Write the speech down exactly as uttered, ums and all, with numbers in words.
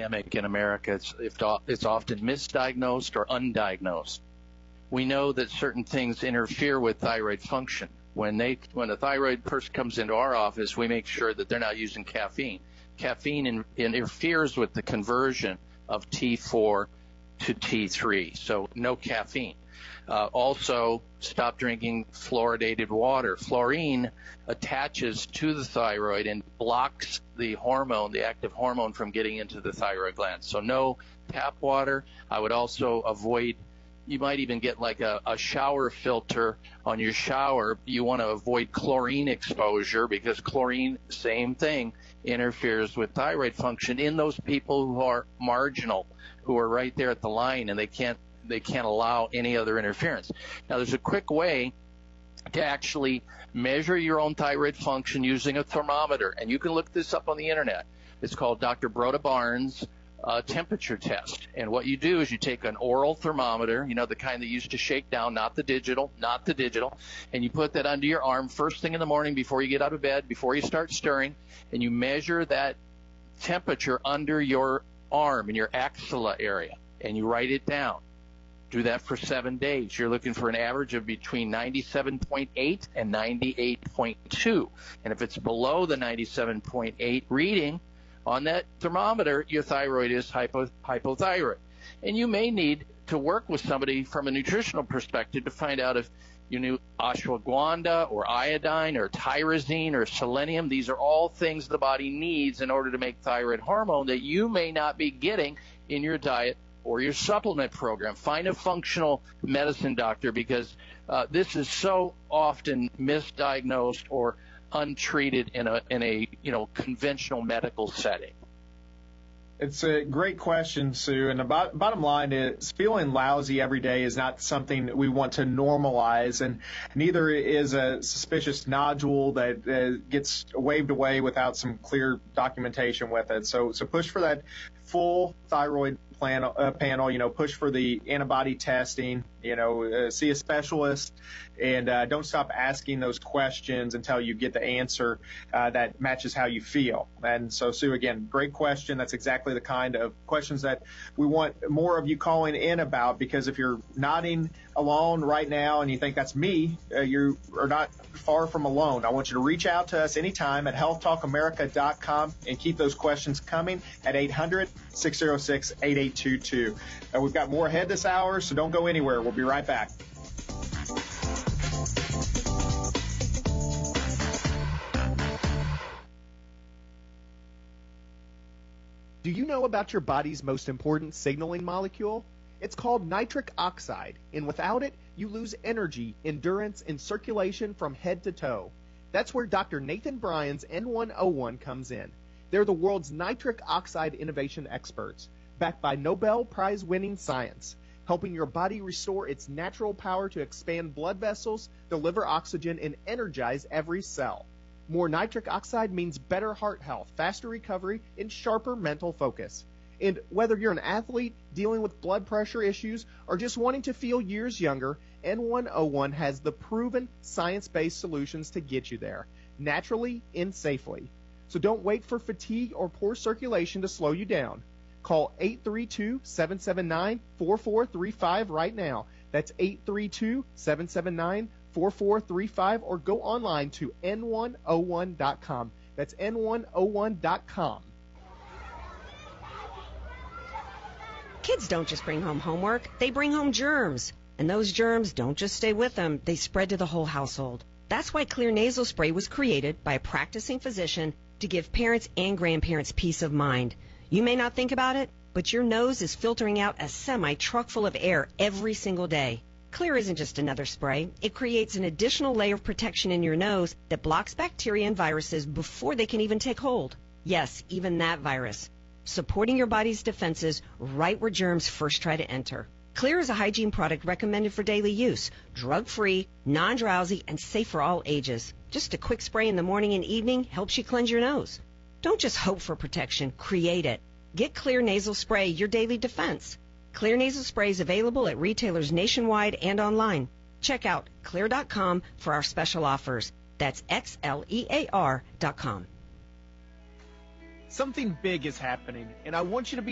epidemic in America. It's, it's often misdiagnosed or undiagnosed. We know that certain things interfere with thyroid function. When they, when a thyroid person comes into our office, we make sure that they're not using caffeine. Caffeine in, interferes with the conversion of T four to T three, so no caffeine. Uh, also, stop drinking fluoridated water. Fluorine attaches to the thyroid and blocks the hormone, the active hormone, from getting into the thyroid gland. So no tap water. I would also avoid, you might even get like a, a shower filter on your shower. You want to avoid chlorine exposure because chlorine, same thing, interferes with thyroid function in those people who are marginal, who are right there at the line and they can't they can't allow any other interference. Now, there's a quick way to actually measure your own thyroid function using a thermometer, and you can look this up on the internet. It's called Doctor Broda Barnes uh, temperature test. And what you do is you take an oral thermometer, you know, the kind that used to shake down, not the digital, not the digital, and you put that under your arm first thing in the morning before you get out of bed, before you start stirring, and you measure that temperature under your arm in your axilla area, and you write it down. Do that for seven days. You're looking for an average of between ninety-seven point eight and ninety-eight point two. And if it's below the ninety-seven point eight reading on that thermometer, your thyroid is hypo, hypothyroid. And you may need to work with somebody from a nutritional perspective to find out if you knew ashwagandha or iodine or tyrosine or selenium. These are all things the body needs in order to make thyroid hormone that you may not be getting in your diet or your supplement program. Find a functional medicine doctor because uh, this is so often misdiagnosed or untreated in a in a you know conventional medical setting. It's a great question, Sue. And the bot- bottom line is feeling lousy every day is not something we want to normalize, and neither is a suspicious nodule that uh, gets waved away without some clear documentation with it. So, so push for that full thyroid plan, uh, panel, you know, push for the antibody testing, you know, uh, see a specialist, and uh, don't stop asking those questions until you get the answer uh, that matches how you feel. And so, Sue, again, great question. That's exactly the kind of questions that we want more of you calling in about, because if you're nodding alone right now and you think that's me, uh, you are not far from alone. I want you to reach out to us anytime at health talk america dot com and keep those questions coming at eight hundred, six oh six, eight eight two two. Uh, we've got more ahead this hour, so don't go anywhere. We'll be right back. Do you know about your body's most important signaling molecule? It's called nitric oxide, and without it, you lose energy, endurance, and circulation from head to toe. That's where Doctor Nathan Bryan's N one oh one comes in. They're the world's nitric oxide innovation experts, backed by Nobel Prize-winning science, helping your body restore its natural power to expand blood vessels, deliver oxygen, and energize every cell. More nitric oxide means better heart health, faster recovery, and sharper mental focus. And whether you're an athlete, dealing with blood pressure issues, or just wanting to feel years younger, N one oh one has the proven science-based solutions to get you there, naturally and safely. So don't wait for fatigue or poor circulation to slow you down. Call eight three two, seven seven nine, four four three five right now. That's eight three two, seven seven nine, four four three five, or go online to N one oh one dot com. That's N one oh one dot com. Kids don't just bring home homework, they bring home germs. And those germs don't just stay with them, they spread to the whole household. That's why Clear Nasal Spray was created by a practicing physician to give parents and grandparents peace of mind. You may not think about it, but your nose is filtering out a semi-truck full of air every single day. Clear isn't just another spray. It creates an additional layer of protection in your nose that blocks bacteria and viruses before they can even take hold. Yes, even that virus. Supporting your body's defenses right where germs first try to enter. Clear is a hygiene product recommended for daily use, drug-free, non-drowsy, and safe for all ages. Just a quick spray in the morning and evening helps you cleanse your nose. Don't just hope for protection, create it. Get Clear Nasal Spray, your daily defense. Clear Nasal Spray is available at retailers nationwide and online. Check out clear dot com for our special offers. That's X L E A R dot com. Something big is happening, and I want you to be